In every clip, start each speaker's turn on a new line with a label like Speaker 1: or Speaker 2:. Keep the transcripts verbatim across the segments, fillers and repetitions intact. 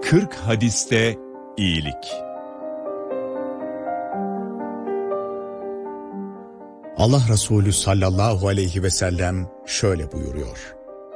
Speaker 1: kırk hadiste iyilik.
Speaker 2: Allah Resulü sallallahu aleyhi ve sellem şöyle buyuruyor: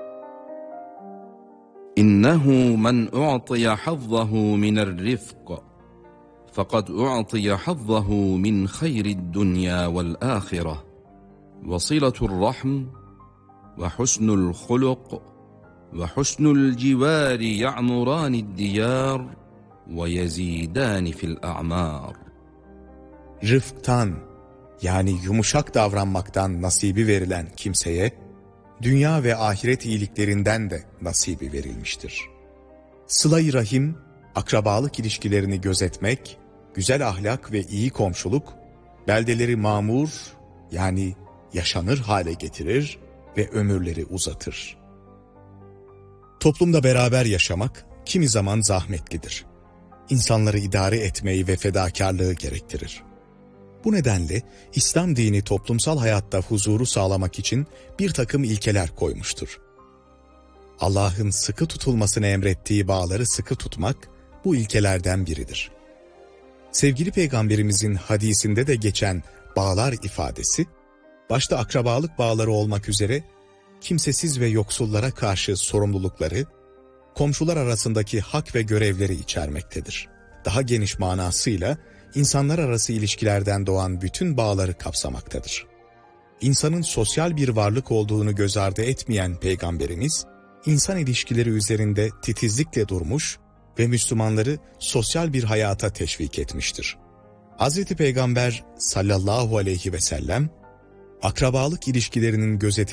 Speaker 3: İnnehu men u'tiya hazzahu minel rifq fakat u'tiya hazzahu min hayrid dunya vel ahireh ve siletur rahm ve husnul huluk ve husnul civari ya'muranid diyar ve yezidani fil a'mar.
Speaker 2: Rıfktan, yani yumuşak davranmaktan nasibi verilen kimseye, dünya ve ahiret iyiliklerinden de nasibi verilmiştir. Sıla-i rahim, akrabalık ilişkilerini gözetmek, güzel ahlak ve iyi komşuluk, beldeleri mamur, yani yaşanır hale getirir ve ömürleri uzatır. Toplumda beraber yaşamak kimi zaman zahmetlidir. İnsanları idare etmeyi ve fedakarlığı gerektirir. Bu nedenle İslam dini toplumsal hayatta huzuru sağlamak için bir takım ilkeler koymuştur. Allah'ın sıkı tutulmasını emrettiği bağları sıkı tutmak bu ilkelerden biridir. Sevgili Peygamberimizin hadisinde de geçen bağlar ifadesi, başta akrabalık bağları olmak üzere kimsesiz ve yoksullara karşı sorumlulukları, komşular arasındaki hak ve görevleri içermektedir. Daha geniş manasıyla İnsanlar arası ilişkilerden doğan bütün bağları kapsamaktadır. İnsanın sosyal bir varlık olduğunu göz ardı etmeyen Peygamberimiz, insan ilişkileri üzerinde titizlikle durmuş ve Müslümanları sosyal bir hayata teşvik etmiştir. Hazreti Peygamber sallallahu aleyhi ve sellem, akrabalık ilişkilerinin gözetilmesi